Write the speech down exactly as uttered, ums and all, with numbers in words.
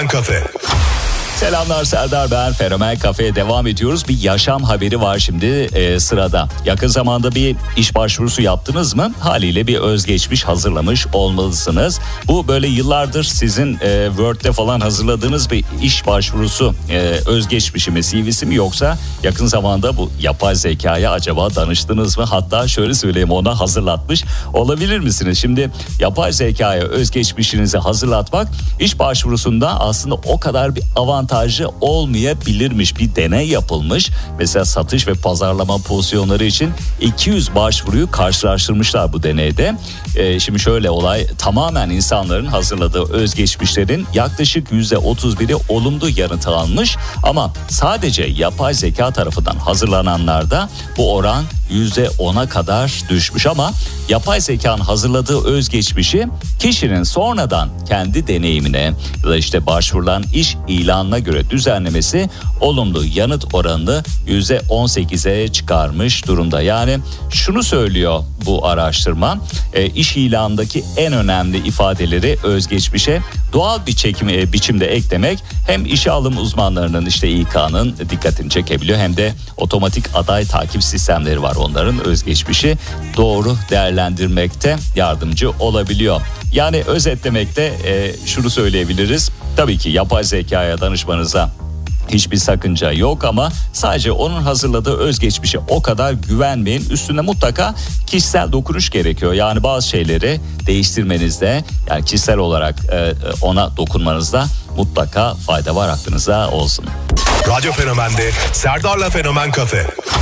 Kafe. Selamlar, Serdar ben. Fenomen Kafe'ye devam ediyoruz. Bir yaşam haberi var şimdi e, sırada. Yakın zamanda bir iş başvurusu yaptınız mı? Haliyle bir özgeçmiş hazırlamış olmalısınız. Bu böyle yıllardır sizin e, Word'de falan hazırladığınız bir iş başvurusu e, özgeçmişi mi, C V'si mi, yoksa yakın zamanda bu yapay zekaya acaba danıştınız mı? Hatta şöyle söyleyeyim, ona hazırlatmış olabilir misiniz? Şimdi yapay zekaya özgeçmişinizi hazırlatmak iş başvurusunda aslında o kadar bir avantaj olmayabilirmiş. Bir deney yapılmış. Mesela satış ve pazarlama pozisyonları için iki yüz başvuruyu karşılaştırmışlar bu deneyde. Ee, şimdi şöyle olay, tamamen insanların hazırladığı özgeçmişlerin yaklaşık yüzde otuz biri olumlu yanıt almış. Ama sadece yapay zeka tarafından hazırlananlarda bu oran yüzde ona kadar düşmüş. Ama yapay zekanın hazırladığı özgeçmişi kişinin sonradan kendi deneyimine ya da işte başvurulan iş ilanına göre düzenlemesi olumlu yanıt oranını yüzde on sekize çıkarmış durumda. Yani şunu söylüyor bu araştırma, e, iş ilanındaki en önemli ifadeleri özgeçmişe doğal bir çekim, e, biçimde eklemek hem işe alım uzmanlarının, işte İK'nın dikkatini çekebiliyor, hem de otomatik aday takip sistemleri var, onların özgeçmişi doğru değerlendirmekte yardımcı olabiliyor. Yani özetlemekte e, şunu söyleyebiliriz. Tabii ki yapay zekaya danışmanıza hiçbir sakınca yok ama sadece onun hazırladığı özgeçmişe o kadar güvenmeyin. Üstüne mutlaka kişisel dokunuş gerekiyor. Yani bazı şeyleri değiştirmenizde, yani kişisel olarak e, ona dokunmanızda mutlaka fayda var, aklınıza olsun. Radyo Fenomen'de Serdar'la Fenomen Kafe.